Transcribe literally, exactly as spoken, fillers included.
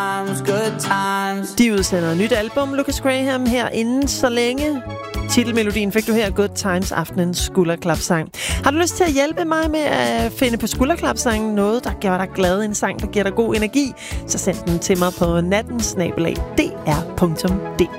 Good times. De udsender nyt album, Lucas Graham, her inden så længe. Titelmelodien fik du her, Good Times, aftenens skulderklapsang. Har du lyst til at hjælpe mig med at finde på skulderklapsangen noget, der gør dig glad, en sang, der giver dig god energi, så send den til mig på natten snabel-a d r punktum d k.